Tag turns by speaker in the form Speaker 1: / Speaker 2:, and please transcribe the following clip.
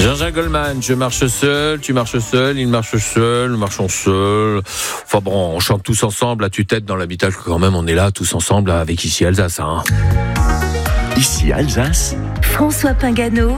Speaker 1: Jean-Jacques Goldman, je marche seul, tu marches seul, il marche seul, nous marchons seul. Enfin bon, on chante tous ensemble à tue-tête dans l'habitat, quand même on est là tous ensemble avec Ici Alsace.
Speaker 2: Ici Alsace,
Speaker 3: François Pingano.